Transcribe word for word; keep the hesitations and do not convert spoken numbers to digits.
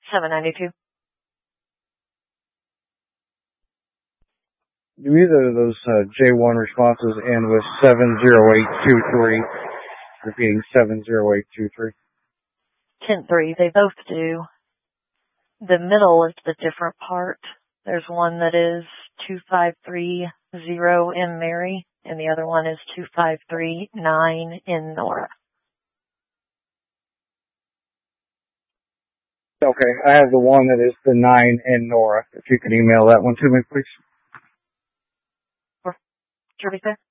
seven ninety-two. Do either of those uh, J one responses end with seven zero eight two three? Repeating seven zero eight two three. ten three, they both do. The middle is the different part. There's one that is two five three zero in Mary, and the other one is two five three nine in Nora. Okay, I have the one that is the nine in Nora. If you could email that one to me, please. Sure, sir.